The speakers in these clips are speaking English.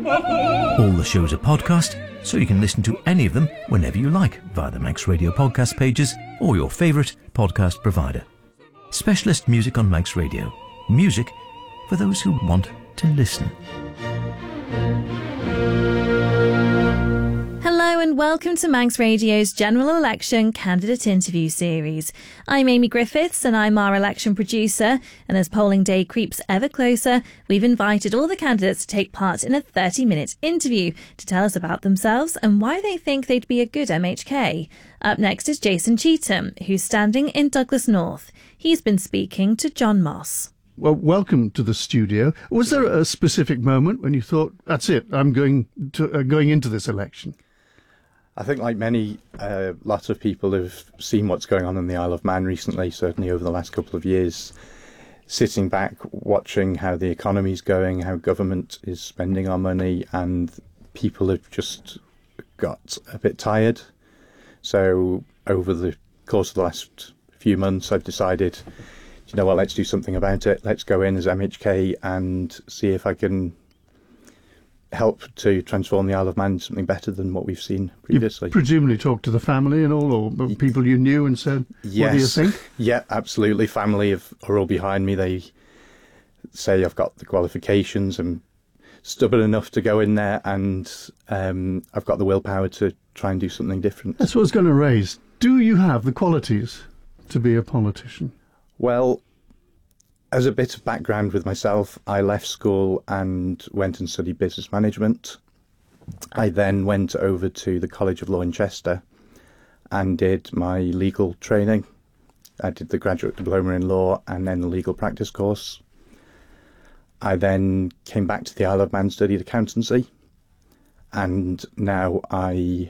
All the shows are podcast, so you can listen to any of them whenever you like via the Manx Radio podcast pages or your favourite podcast provider. Specialist music on Manx Radio. Music for those who want to listen. Hello and welcome to Manx Radio's General Election Candidate Interview Series. I'm Amy Griffiths and I'm our election producer, and as polling day creeps ever closer, we've invited all the candidates to take part in a 30-minute interview to tell us about themselves and why they think they'd be a good MHK. Up next is Jason Cheetham, who's standing in Douglas North. He's been speaking to John Moss. Well, welcome to the studio. Was there a specific moment when you thought, that's it, I'm going into this election? I think like many, lots of people have seen what's going on in the Isle of Man recently, certainly over the last couple of years, sitting back, watching how the economy's going, how government is spending our money, and people have just got a bit tired. So over the course of the last few months, I've decided, you know what, let's do something about it. Let's go in as MHK and see if I can help to transform the Isle of Man into something better than what we've seen previously. You presumably talked to the family and all, or people you knew and said, yes. What do you think? Yeah, absolutely. Family are all behind me. They say I've got the qualifications and stubborn enough to go in there, and I've got the willpower to try and do something different. That's what I was going to raise. Do you have the qualities to be a politician? Well, as a bit of background with myself, I left school and went and studied business management. I then went over to the College of Law in Chester and did my legal training. I did the graduate diploma in law and then the legal practice course. I then came back to the Isle of Man, studied accountancy, and now I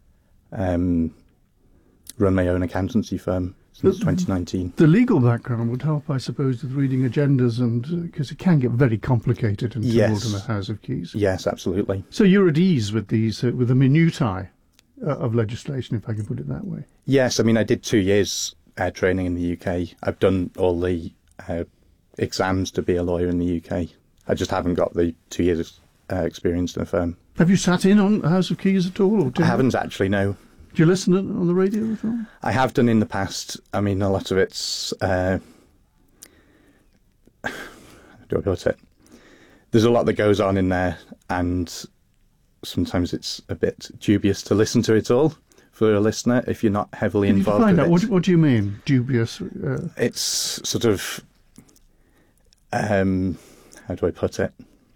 run my own accountancy firm since 2019. The legal background would help, I suppose, with reading agendas, and because it can get very complicated in Yes. the House of Keys. Yes, absolutely. So you're at ease with these, with the minutiae of legislation, if I can put it that way. Yes, I mean, I did 2 years training in the UK. I've done all the exams to be a lawyer in the UK. I just haven't got the 2 years experience in a firm. Have you sat in on House of Keys at all? Or I haven't actually, no. Do you listen on the radio at all? I have done in the past. I mean, a lot of it's... how do I put it? There's a lot that goes on in there, and sometimes it's a bit dubious to listen to it all for a listener if you're not heavily involved in it. What do you mean, dubious? It's sort of... how do I put it?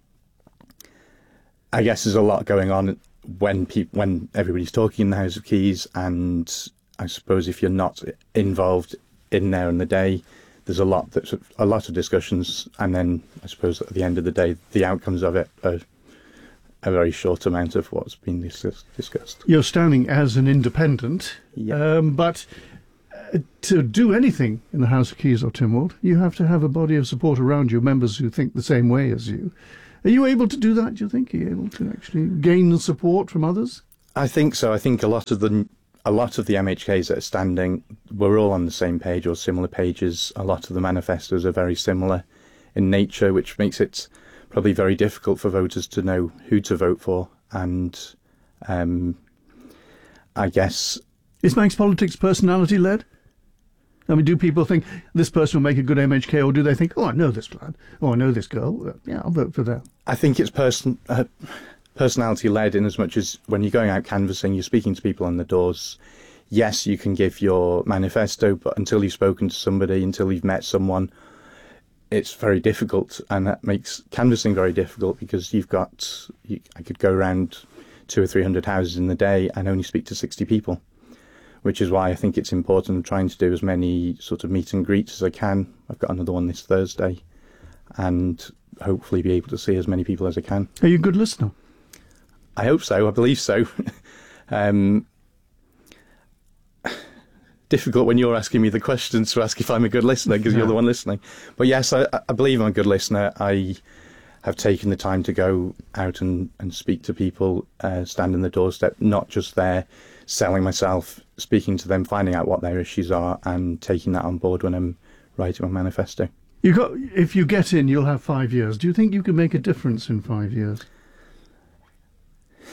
I guess there's a lot going on when everybody's talking in the House of Keys, and I suppose if you're not involved in there in the day, there's a lot of discussions, and then I suppose at the end of the day, the outcomes of it are a very short amount of what's been discussed. You're standing as an independent, Yeah. But to do anything in the House of Keys or Tynwald, you have to have a body of support around you, members who think the same way as you. Are you able to do that, do you think? Are you able to actually gain the support from others? I think so. I think a lot of the MHKs that are standing, we're all on the same page or similar pages. A lot of the manifestos are very similar in nature, which makes it probably very difficult for voters to know who to vote for. And I guess... Is Manx politics personality-led? I mean, do people think this person will make a good MHK, or do they think, oh, I know this lad, or I know this girl, yeah, I'll vote for them? I think it's personality-led in as much as when you're going out canvassing, you're speaking to people on the doors. Yes, you can give your manifesto, but until you've spoken to somebody, until you've met someone, it's very difficult, and that makes canvassing very difficult because I could go around 200 or 300 houses in the day and only speak to 60 people. Which is why I think it's important trying to do as many sort of meet and greets as I can. I've got another one this Thursday, and hopefully be able to see as many people as I can. Are you a good listener? I hope so. I believe so. Difficult when you're asking me the questions to ask if I'm a good listener, because you're the one listening. But yes, I believe I'm a good listener. I have taken the time to go out and speak to people, stand in the doorstep, not just there selling myself, speaking to them, finding out what their issues are, and taking that on board when I'm writing my manifesto. If you get in, you'll have 5 years. Do you think you can make a difference in 5 years?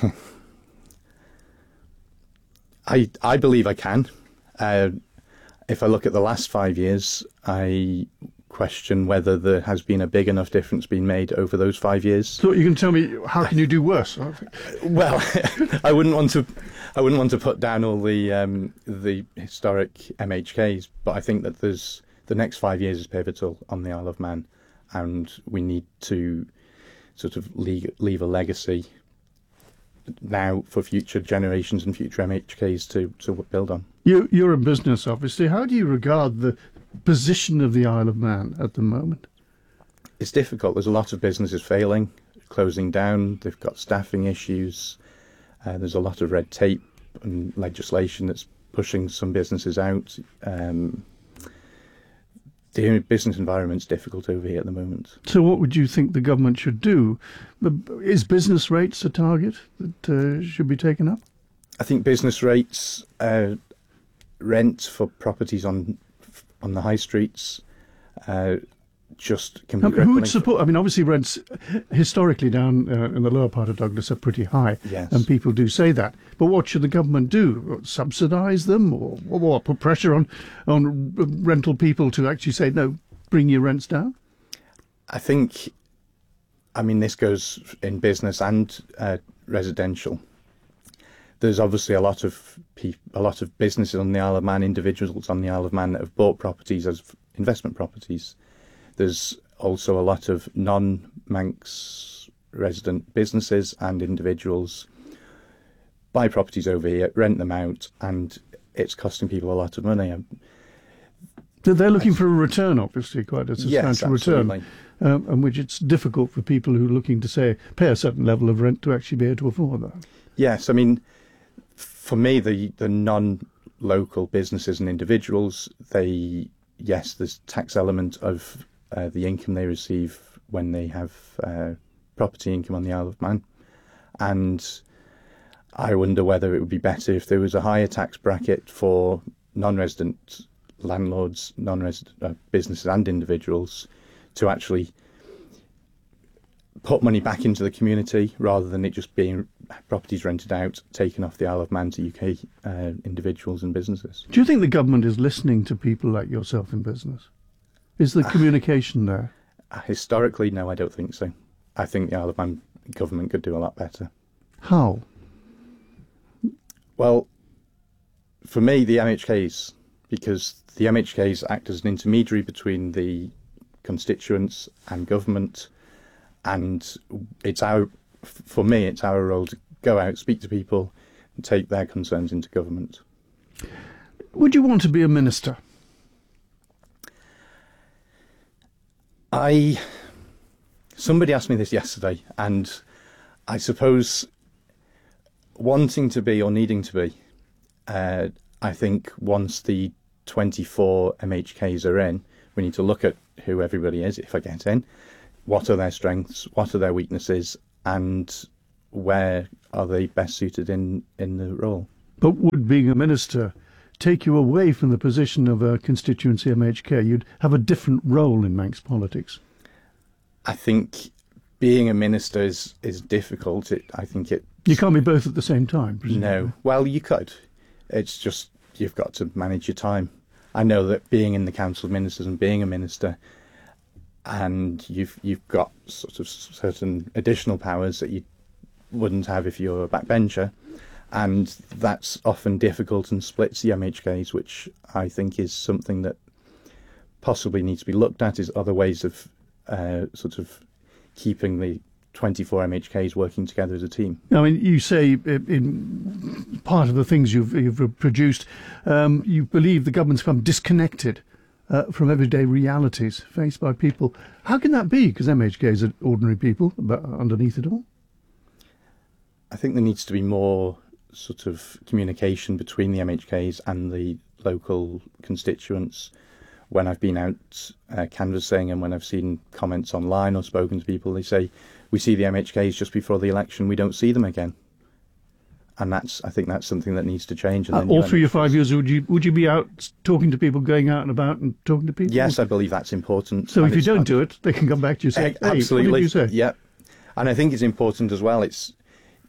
I believe I can. If I look at the last 5 years, I question whether there has been a big enough difference being made over those 5 years. So you can tell me, how can you do worse? Well, I wouldn't want to put down all the historic MHKs, but I think that the next 5 years is pivotal on the Isle of Man, and we need to sort of leave a legacy now for future generations and future MHKs to build on. You're in business, obviously. How do you regard the position of the Isle of Man at the moment? It's difficult. There's a lot of businesses failing, closing down. They've got staffing issues. There's a lot of red tape and legislation that's pushing some businesses out. The business environment's difficult over here at the moment. So what would you think the government should do? Is business rates a target that should be taken up? I think business rates, rent for properties on the high streets, just completely. Who would support? I mean, obviously, rents historically down in the lower part of Douglas are pretty high, yes, and people do say that. But what should the government do? Subsidise them, or put pressure on rental people to actually say no, bring your rents down? I think, this goes in business and residential. There's obviously a lot of businesses on the Isle of Man, individuals on the Isle of Man that have bought properties as investment properties. There's also a lot of non-Manx resident businesses and individuals buy properties over here, rent them out, and it's costing people a lot of money. They're looking for a return, obviously, quite a substantial return, and which it's difficult for people who are looking to pay a certain level of rent to actually be able to afford that. Yes, for me, the non-local businesses and individuals, there's tax element of the income they receive when they have property income on the Isle of Man. And I wonder whether it would be better if there was a higher tax bracket for non-resident landlords, non-resident businesses and individuals to actually put money back into the community rather than it just being properties rented out, taken off the Isle of Man to UK individuals and businesses. Do you think the government is listening to people like yourself in business? Is the communication there? Historically, no, I don't think so. I think the Isle of Man government could do a lot better. How? Well, for me, the MHKs, because the MHKs act as an intermediary between the constituents and government, and it's our role to go out, speak to people, and take their concerns into government. Would you want to be a minister? Somebody asked me this yesterday, and I suppose wanting to be or needing to be, I think once the 24 MHKs are in, we need to look at who everybody is if I get in. What are their strengths? What are their weaknesses? And where are they best suited in the role? But would being a minister take you away from the position of a constituency MHK? You'd have a different role in Manx politics. I think being a minister is difficult. You can't be both at the same time, presumably. No. Well, you could. It's just you've got to manage your time. I know that being in the Council of Ministers and being a minister, and you've got sort of certain additional powers that you wouldn't have if you're a backbencher, and that's often difficult and splits the MHKs, which I think is something that possibly needs to be looked at, is other ways of sort of keeping the 24 MHKs working together as a team. I mean, you say in part of the things you've produced, you believe the government's become disconnected from everyday realities faced by people. How can that be? Because MHKs are ordinary people, but underneath it all. I think there needs to be more sort of communication between the MHKs and the local constituents. When I've been out canvassing and when I've seen comments online or spoken to people, they say, we see the MHKs just before the election, we don't see them again. And I think that's something that needs to change. And all through your 5 years, would you be out talking to people, going out and about and talking to people? Yes, I believe that's important. So if you don't do it, they can come back to you and say, hey, absolutely. what did you say? Yeah. And I think it's important as well.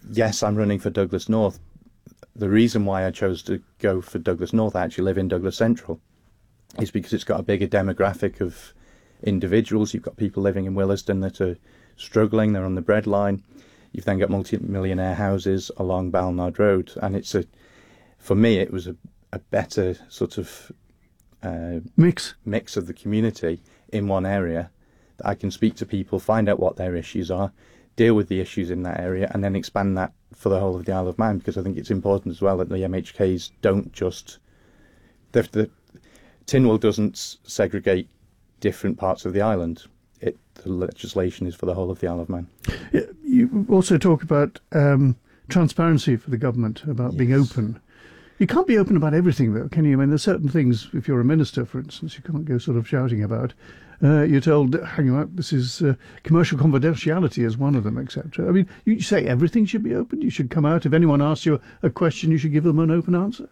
yes, I'm running for Douglas North. The reason why I chose to go for Douglas North, I actually live in Douglas Central, is because it's got a bigger demographic of individuals. You've got people living in Williston that are struggling, they're on the breadline. You've then got multi-millionaire houses along Balnard Road, and for me, it was a better sort of mix of the community in one area, that I can speak to people, find out what their issues are, deal with the issues in that area, and then expand that for the whole of the Isle of Man, because I think it's important as well that the MHKs don't just... The Tynwald doesn't segregate different parts of the island. The legislation is for the whole of the Isle of Man. You also talk about transparency for the government, about being open. You can't be open about everything, though, can you? I mean, there's certain things, if you're a minister, for instance, you can't go sort of shouting about. You're told, hang on, this is commercial confidentiality is one of them, etc. I mean, you say everything should be open. You should come out. If anyone asks you a question, you should give them an open answer.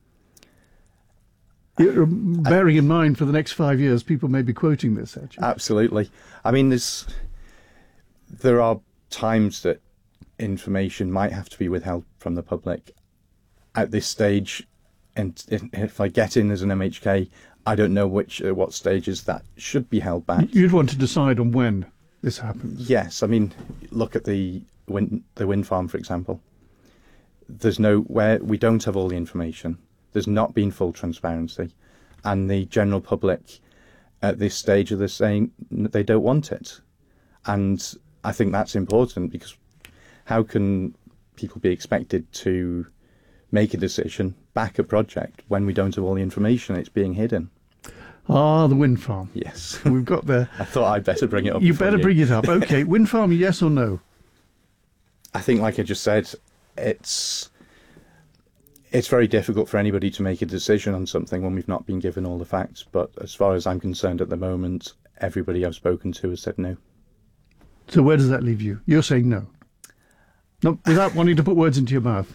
Bearing in mind, for the next 5 years, people may be quoting this, actually. Absolutely. I mean, there are times that information might have to be withheld from the public. At this stage, and if I get in as an MHK, I don't know what stages that should be held back. You'd want to decide on when this happens. Yes, I mean, look at the wind farm, for example. We don't have all the information. There's not been full transparency, and the general public at this stage are saying they don't want it. And I think that's important, because how can people be expected to make a decision, back a project, when we don't have all the information? It's being hidden. Ah, the wind farm. Yes. We've got there. I thought I'd better bring it up. You better bring it up. Okay, wind farm, yes or no? I think, like I just said, it's very difficult for anybody to make a decision on something when we've not been given all the facts. But as far as I'm concerned at the moment, everybody I've spoken to has said no. So where does that leave you? You're saying no? No, without wanting to put words into your mouth.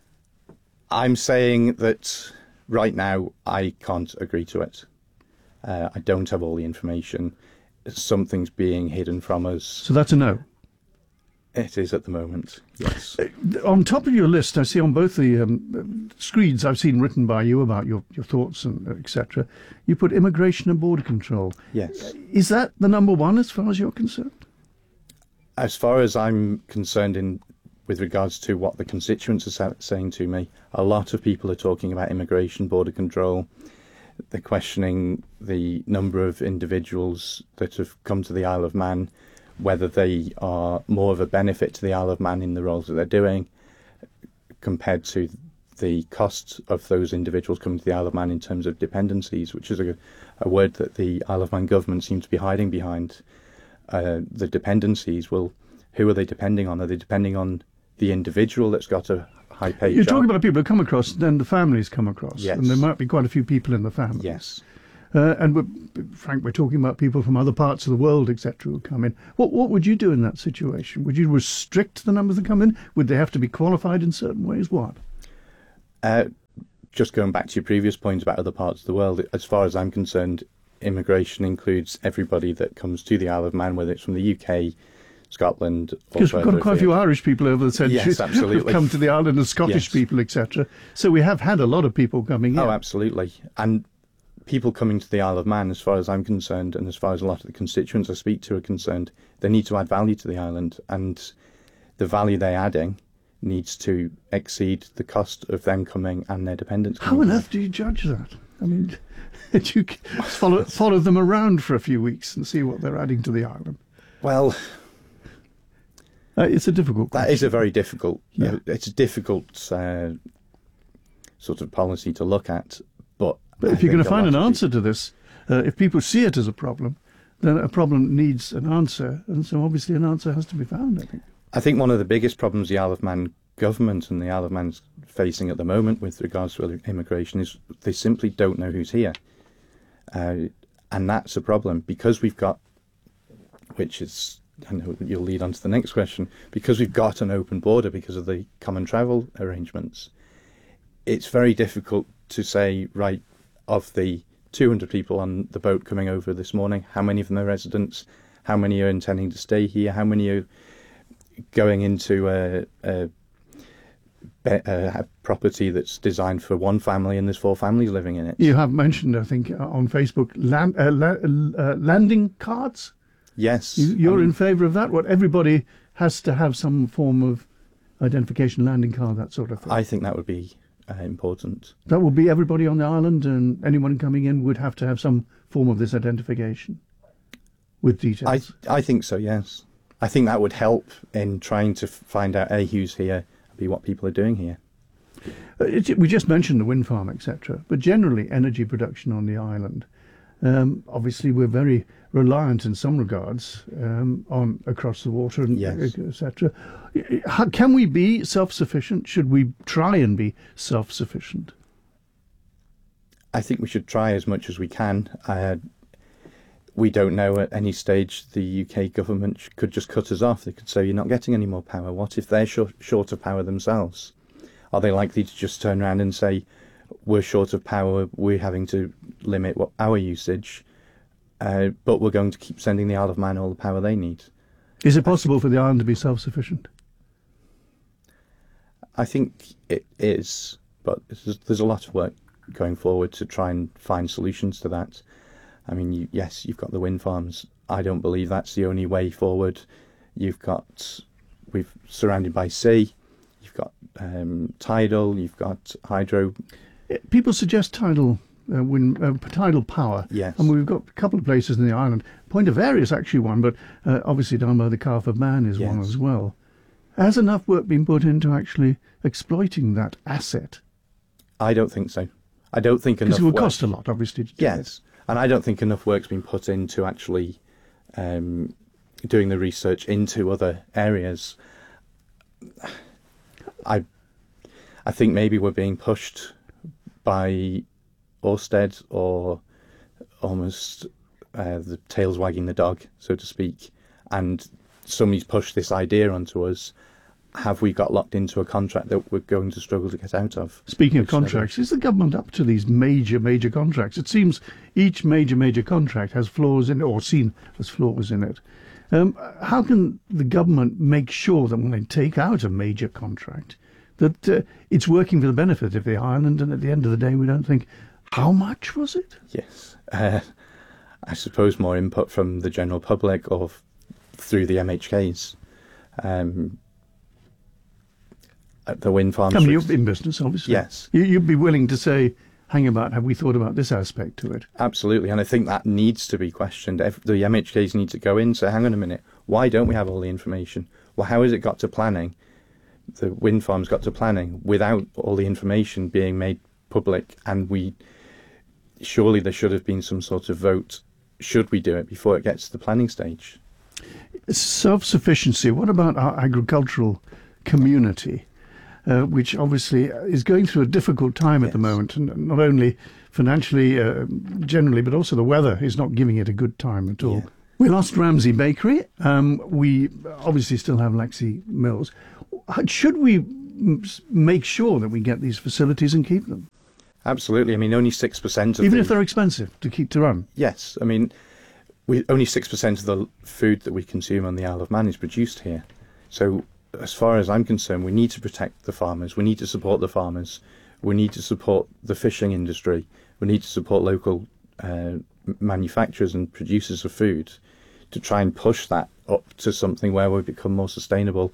I'm saying that right now I can't agree to it. I don't have all the information. Something's being hidden from us. So that's a no? It is at the moment, yes. On top of your list, I see on both the screeds I've seen written by you about your thoughts and etc., you put immigration and border control. Yes. Is that the number one as far as you're concerned? As far as I'm concerned, with regards to what the constituents are saying to me, a lot of people are talking about immigration, border control. They're questioning the number of individuals that have come to the Isle of Man, whether they are more of a benefit to the Isle of Man in the roles that they're doing, compared to the cost of those individuals coming to the Isle of Man in terms of dependencies, which is a word that the Isle of Man government seems to be hiding behind. The dependencies, well, who are they depending on? Are they depending on the individual that's got a high paid You're job? talking about people who come across, then the families come across. Yes. And there might be quite a few people in the family. Yes. And Frank, we're talking about people from other parts of the world, etc., who come in. What would you do in that situation? Would you restrict the numbers that come in? Would they have to be qualified in certain ways? What? Just going back to your previous point about other parts of the world, as far as I'm concerned, immigration includes everybody that comes to the Isle of Man, whether it's from the UK, Scotland, or because we've got quite a few Irish people over the centuries yes, absolutely. who've come to the island, and Scottish yes. people, etc. So we have had a lot of people coming in. Oh, absolutely. And people coming to the Isle of Man, as far as I'm concerned, and as far as a lot of the constituents I speak to are concerned, they need to add value to the island, and the value they're adding needs to exceed the cost of them coming and their dependents coming. How on earth do you judge that? I mean, you follow them around for a few weeks and see what they're adding to the island. Well, it's a difficult question. That is a very difficult, Yeah. It's a difficult sort of policy to look at. But if you're going to find an answer to this, if people see it as a problem, then a problem needs an answer. And so obviously an answer has to be found, I think. I think one of the biggest problems the Isle of Man government and the Isle of Man's facing at the moment with regards to immigration is they simply don't know who's here. And that's a problem, because we've got, which is, I know you'll lead on to the next question, because we've got an open border because of the common travel arrangements, it's very difficult to say, right, of the 200 people on the boat coming over this morning, how many of them are residents, how many are intending to stay here, how many are going into a property that's designed for one family and there's 4 families living in it. You have mentioned, I think, on Facebook, landing cards. Yes. You're in favour of that? What, everybody has to have some form of identification, landing card, that sort of thing? I think that would be important. That would be everybody on the island, and anyone coming in would have to have some form of this identification with details? I think so, yes. I think that would help in trying to find out, A, who's here, B, what people are doing here. We just mentioned the wind farm, etc., but generally energy production on the island. Obviously, we're very reliant in some regards on across the water, and yes. etc. Can we be self-sufficient? Should we try and be self-sufficient? I think we should try as much as we can. We don't know at any stage the UK government could just cut us off. They could say, you're not getting any more power. What if they're short of power themselves? Are they likely to just turn around and say, we're short of power, we're having to limit our usage, but we're going to keep sending the Isle of Man all the power they need? Is it possible for the island to be self-sufficient? I think it is, but there's a lot of work going forward to try and find solutions to that. I mean, yes, you've got the wind farms. I don't believe that's the only way forward. We've surrounded by sea. You've got tidal. You've got hydro. People suggest tidal power. Yes. And we've got a couple of places in the island. Point of Ayre is actually one, but obviously down by the Calf of Man is one as well. Has enough work been put into actually exploiting that asset? I don't think so. I don't think enough. Because it would cost a lot, obviously. To do yes. And I don't think enough work's been put into actually doing the research into other areas. I think maybe we're being pushed by Ørsted, or almost the tail's wagging the dog, so to speak, and somebody's pushed this idea onto us. Have we got locked into a contract that we're going to struggle to get out of? Speaking of contracts, is the government up to these major contracts? It seems each major contract has flaws in it, or seen as flaws in it. How can the government make sure that when they take out a major contract, that it's working for the benefit of the island, and at the end of the day we don't think, how much was it? Yes. I suppose more input from the general public or through the MHKs. At the wind farms. I mean, you're in business, obviously. Yes. You'd be willing to say, hang about, have we thought about this aspect to it? Absolutely, and I think that needs to be questioned. The MHKs need to go in and say, hang on a minute, why don't we have all the information? Well, how has it got to planning? The wind farms got to planning without all the information being made public, and surely there should have been some sort of vote, should we do it before it gets to the planning stage? Self-sufficiency, what about our agricultural community? Which obviously is going through a difficult time at the moment, and not only financially, generally, but also the weather is not giving it a good time at all. Yeah. We lost Ramsey Bakery. We obviously still have Laxey Mills. Should we make sure that we get these facilities and keep them? Absolutely. I mean, only 6% of even if they're expensive to run. Yes. I mean, only 6% of the food that we consume on the Isle of Man is produced here. So, as far as I'm concerned, we need to protect the farmers. We need to support the farmers. We need to support the fishing industry. We need to support local manufacturers and producers of food to try and push that up to something where we become more sustainable.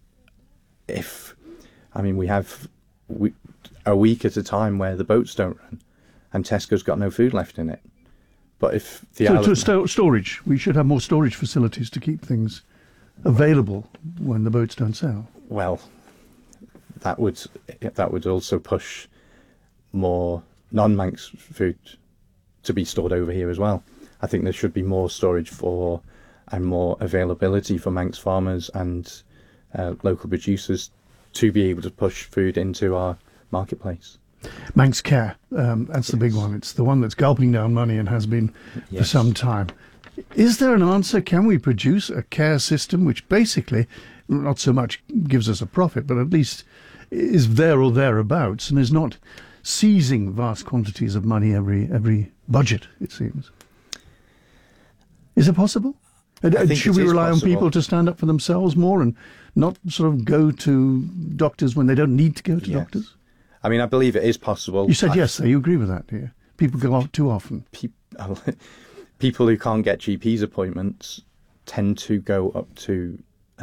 We have a week at a time where the boats don't run and Tesco's got no food left in it. But if the storage, we should have more storage facilities to keep things available when the boats don't sail. Well, that would also push more non-Manx food to be stored over here as well. I think there should be more storage and more availability for Manx farmers and local producers to be able to push food into our marketplace. Manx Care, that's the big one. It's the one that's gulping down money and has been for some time. Is there an answer? Can we produce a care system which basically not so much gives us a profit, but at least is there or thereabouts and is not seizing vast quantities of money every budget, it seems? Is it possible? Should we rely on people to stand up for themselves more and not sort of go to doctors when they don't need to go to doctors? I mean, I believe it is possible. You said yes, so you agree with that, do you? People go out too often. People who can't get GP's appointments tend to go up to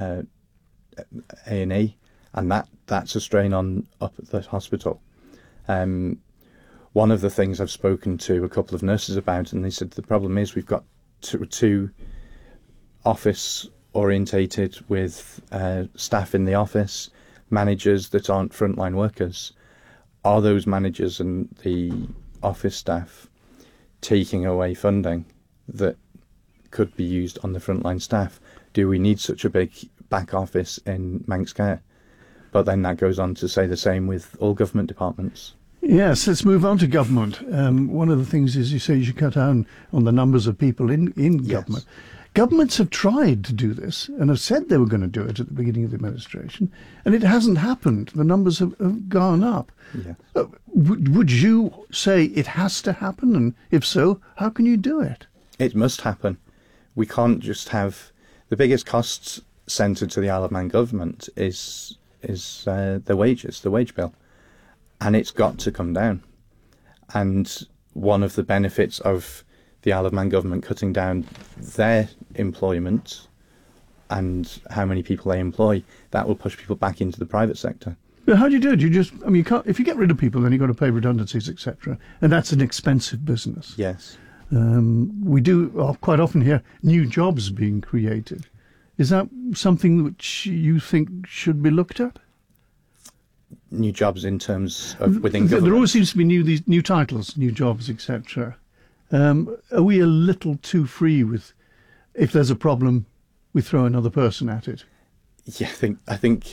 A&E, and that's a strain on up at the hospital. One of the things I've spoken to a couple of nurses about, and they said the problem is we've got two office orientated with staff in the office, managers that aren't frontline workers. Are those managers and the office staff taking away funding that could be used on the frontline staff? Do we need such a big back office in Manx Care? But then that goes on to say the same with all government departments. Yes, let's move on to government. One of the things is you say you should cut down on the numbers of people in government. Governments have tried to do this and have said they were going to do it at the beginning of the administration, and it hasn't happened. The numbers have gone up. Yes. Would you say it has to happen? And if so, how can you do it? It must happen. We can't just have the biggest costs centred to the Isle of Man government is the wages, the wage bill, and it's got to come down. And one of the benefits of the Isle of Man government cutting down their employment and how many people they employ, that will push people back into the private sector. But how do you do it? You can't. If you get rid of people, then you've got to pay redundancies, etc., and that's an expensive business. Yes. We do quite often hear new jobs being created. Is that something which you think should be looked at? New jobs in terms of within government? There always seems to be these new titles, new jobs, etc. Are we a little too free with, if there's a problem, we throw another person at it? Yeah, I think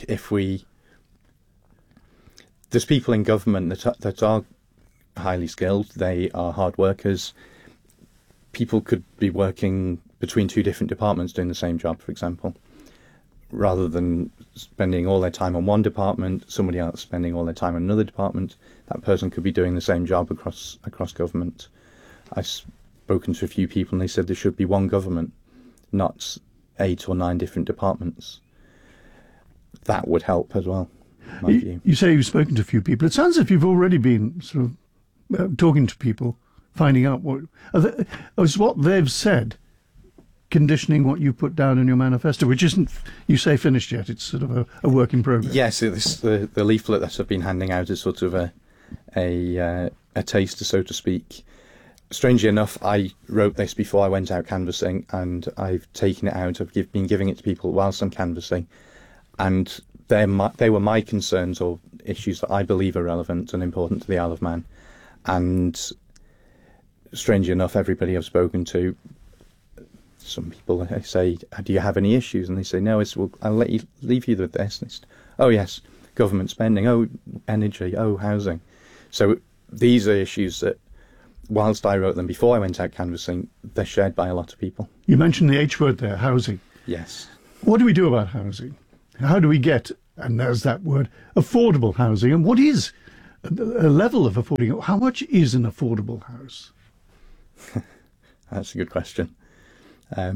there's people in government that are highly skilled. They are hard workers. People could be working between two different departments doing the same job, for example, rather than spending all their time on one department, somebody else spending all their time on another department. That person could be doing the same job across government. I've spoken to a few people and they said there should be one government, not 8 or 9 different departments. That would help as well, in my view. You say you've spoken to a few people. It sounds as if you've already been sort of talking to people, finding out is what they've said, conditioning what you put down in your manifesto, which isn't, you say, finished yet. It's sort of a work in progress. Yes, the leaflet that I've been handing out is sort of a taster, so to speak. Strangely enough, I wrote this before I went out canvassing, and I've taken it out. I've been giving it to people whilst I'm canvassing, and they were my concerns or issues that I believe are relevant and important to the Isle of Man. And strangely enough, everybody I've spoken to, some people I say, "Do you have any issues?" And they say, "No." Well, I'll leave you with this. Oh yes, government spending. Oh, energy. Oh, housing. So these are issues that, whilst I wrote them before I went out canvassing, they're shared by a lot of people. You mentioned the H word there, housing. Yes. What do we do about housing? How do we get, and there's that word, affordable housing? And what is a level of affording? How much is an affordable house? That's a good question. I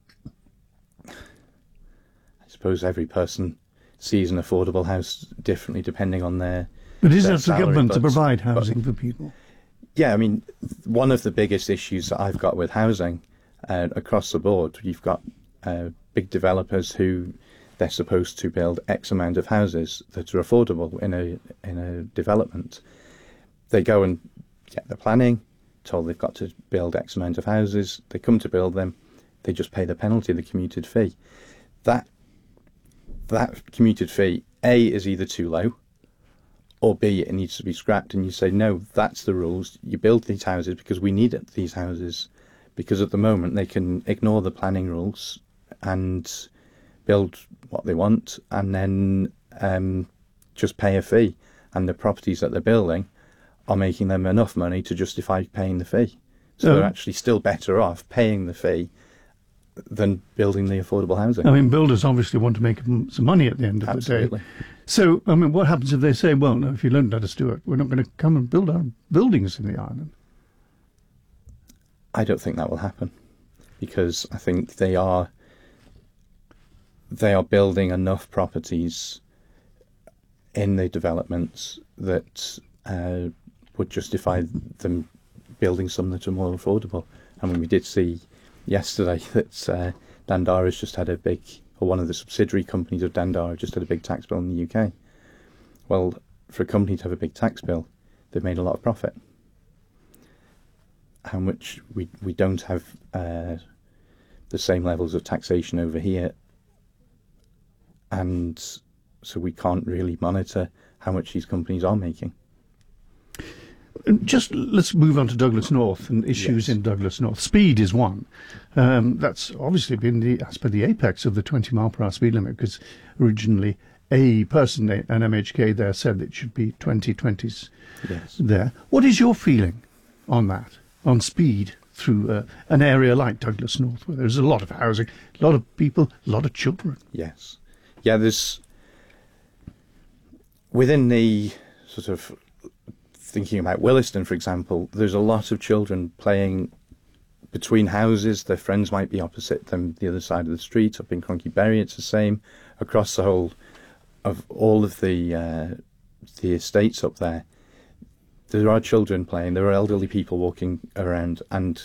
suppose every person sees an affordable house differently depending on their But is it salary, the government to provide housing for people? Yeah, I mean, one of the biggest issues that I've got with housing across the board, you've got big developers who they're supposed to build X amount of houses that are affordable in a development. They go and get the planning, told they've got to build X amount of houses. They come to build them, they just pay the penalty, the commuted fee. That commuted fee, A, is either too low, or B, it needs to be scrapped, and you say, no, that's the rules. You build these houses because we need these houses, because at the moment they can ignore the planning rules and build what they want and then just pay a fee. And the properties that they're building are making them enough money to justify paying the fee. So they're actually still better off paying the fee than building the affordable housing. I mean, builders obviously want to make some money at the end of Absolutely. the day. So, I mean, what happens if they say, well, no, if you don't let us do it, we're not going to come and build our buildings in the island? I don't think that will happen, because I think they are they are building enough properties in the developments that would justify them building some that are more affordable. I mean, we did see yesterday that Dandara's just had one of the subsidiary companies of Dandara just had a big tax bill in the UK. Well, for a company to have a big tax bill, they've made a lot of profit. How much we don't have the same levels of taxation over here, and so we can't really monitor how much these companies are making. Just let's move on to Douglas North and issues in Douglas North. Speed is one. That's obviously been the apex of the 20 mile per hour speed limit, because originally a person, an MHK there, said it should be 20s there. What is your feeling on that, on speed through an area like Douglas North, where there's a lot of housing, a lot of people, a lot of children? Yes. Yeah, there's, within the sort of, thinking about Williston, for example, there's a lot of children playing between houses. Their friends might be opposite them, the other side of the street. Up in Cronky Berry, it's the same. Across the whole of all of the estates up there, there are children playing. There are elderly people walking around, and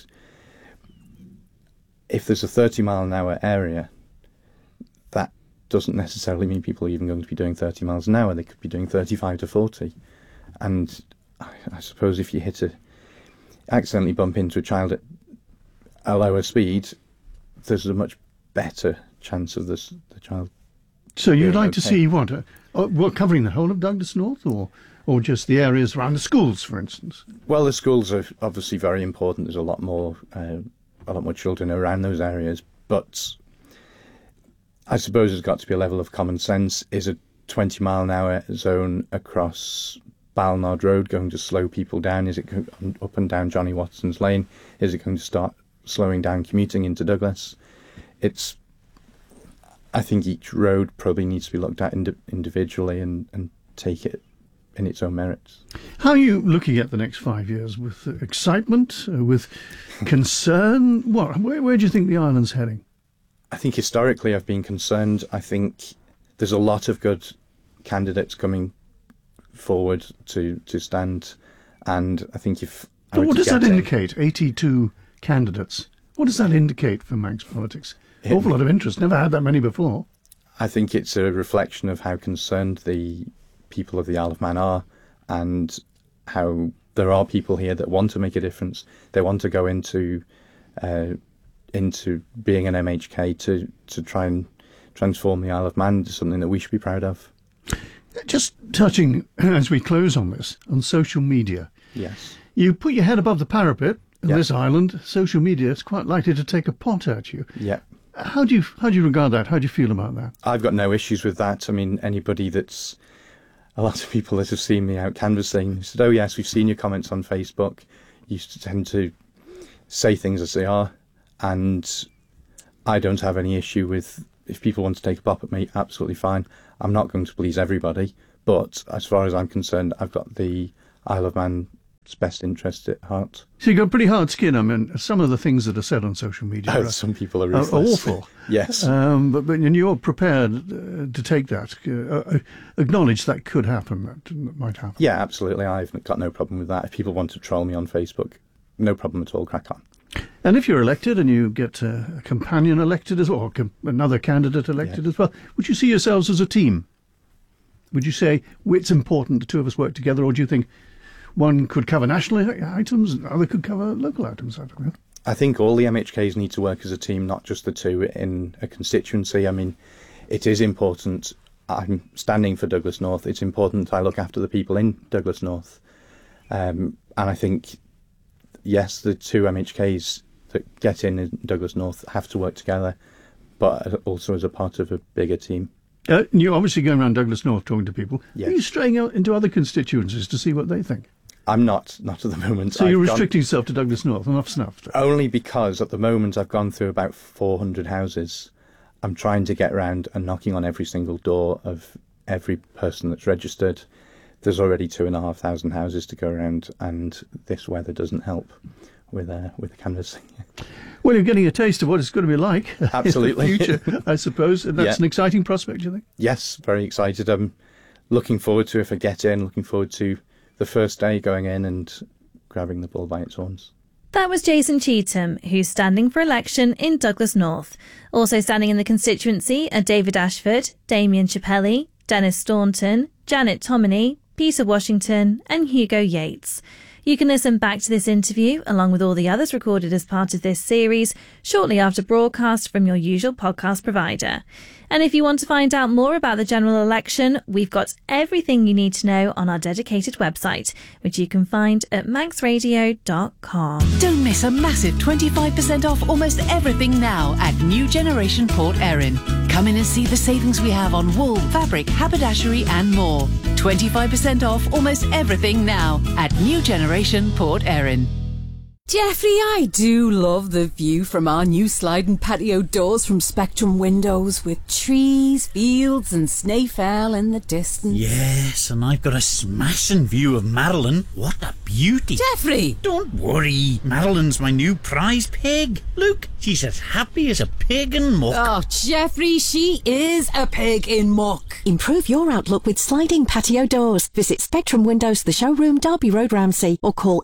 if there's a 30 mile an hour area, that doesn't necessarily mean people are even going to be doing 30 miles an hour. They could be doing 35 to 40, and I suppose if you accidentally bump into a child at a lower speed, there's a much better chance of the child. So you'd like to see what covering the whole of Douglas North, or just the areas around the schools, for instance? Well, the schools are obviously very important. There's a lot more children around those areas, but I suppose there's got to be a level of common sense. Is a 20 mile an hour zone across Balnard Road going to slow people down? Is it up and down Johnny Watson's Lane? Is it going to start slowing down commuting into Douglas? I think each road probably needs to be looked at individually and take it in its own merits. How are you looking at the next 5 years? With excitement? With concern? Where do you think the island's heading? I think historically I've been concerned. I think there's a lot of good candidates coming forward to stand, and I think what does that indicate? 82 candidates. What does that indicate for Manx politics? Awful lot of interest. Never had that many before. I think it's a reflection of how concerned the people of the Isle of Man are, and how there are people here that want to make a difference. They want to go into being an MHK to try and transform the Isle of Man into something that we should be proud of. Just touching, as we close on this, on social media. Yes. You put your head above the parapet of this island. Social media is quite likely to take a pot at you. Yeah. How do you regard that? How do you feel about that? I've got no issues with that. I mean, a lot of people that have seen me out canvassing said, "Oh yes, we've seen your comments on Facebook. You tend to say things as they are," and I don't have any issue with, if people want to take a pop at me, absolutely fine. I'm not going to please everybody, but as far as I'm concerned, I've got the Isle of Man's best interest at heart. So you've got pretty hard skin. I mean, some of the things that are said on social media some people are ruthless. Awful. Yes. But you're prepared to take that, acknowledge that could happen, that might happen. Yeah, absolutely. I've got no problem with that. If people want to troll me on Facebook, no problem at all, crack on. And if you're elected and you get a companion elected as well, or another candidate elected as well, would you see yourselves as a team? Would you say it's important the two of us work together, or do you think one could cover national items and the other could cover local items? I don't know. I think all the MHKs need to work as a team, not just the two in a constituency. I mean, it is important. I'm standing for Douglas North. It's important I look after the people in Douglas North. And I think, yes, the two MHKs that get in Douglas North have to work together, but also as a part of a bigger team. You're obviously going around Douglas North talking to people. Yes. Are you straying out into other constituencies to see what they think? I'm not at the moment. So you're restricting yourself to Douglas North, enough snuff? Only because at the moment I've gone through about 400 houses. I'm trying to get around and knocking on every single door of every person that's registered. There's already 2,500 houses to go around, and this weather doesn't help with the canvassing. Well, Well, you're getting a taste of what it's going to be like Absolutely. in the future, I suppose. And that's an exciting prospect, you think? Yes, very excited. I'm looking forward to, if I get in, looking forward to the first day going in and grabbing the bull by its horns. That was Jason Cheetham, who's standing for election in Douglas North. Also standing in the constituency are David Ashford, Damien Chappelli, Dennis Staunton, Janet Tominey, Peter Washington and Hugo Yates. You can listen back to this interview, along with all the others recorded as part of this series, shortly after broadcast from your usual podcast provider. And if you want to find out more about the general election, we've got everything you need to know on our dedicated website, which you can find at manxradio.com. Don't miss a massive 25% off almost everything now at New Generation Port Erin. Come in and see the savings we have on wool, fabric, haberdashery and more. 25% off almost everything now at New Generation Port Erin. Jeffrey, I do love the view from our new sliding patio doors from Spectrum Windows, with trees, fields and Snaefell in the distance. Yes, and I've got a smashing view of Madeline. What a beauty. Jeffrey! Don't worry, Madeline's my new prize pig. Look, she's as happy as a pig in muck. Oh, Jeffrey, she is a pig in muck. Improve your outlook with sliding patio doors. Visit Spectrum Windows, the showroom, Derby Road, Ramsey, or call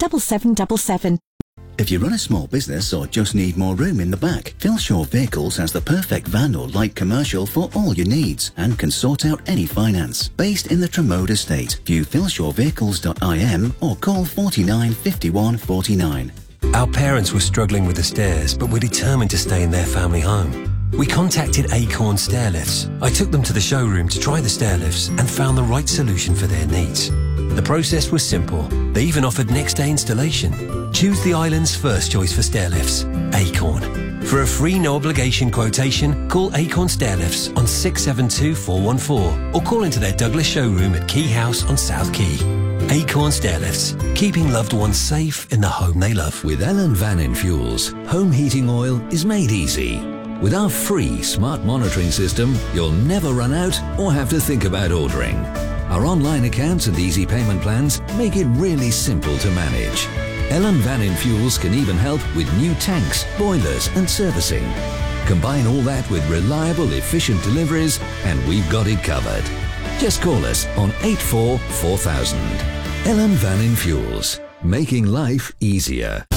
817777. If you run a small business or just need more room in the back, Philshaw Vehicles has the perfect van or light commercial for all your needs and can sort out any finance. Based in the Tremode estate, view philshawvehicles.im or call 49 51 49. Our parents were struggling with the stairs, but were determined to stay in their family home. We contacted Acorn Stairlifts. I took them to the showroom to try the stairlifts and found the right solution for their needs. The process was simple. They even offered next-day installation. Choose the island's first choice for stairlifts, Acorn. For a free no-obligation quotation, call Acorn Stairlifts on 672 414 or call into their Douglas showroom at Key House on South Quay. Acorn Stairlifts, keeping loved ones safe in the home they love. With Ellen Vannin Fuels, home heating oil is made easy. With our free smart monitoring system, you'll never run out or have to think about ordering. Our online accounts and easy payment plans make it really simple to manage. Ellen Vannin Fuels can even help with new tanks, boilers and servicing. Combine all that with reliable, efficient deliveries and we've got it covered. Just call us on 84 4000. Ellen Vannin Fuels, making life easier.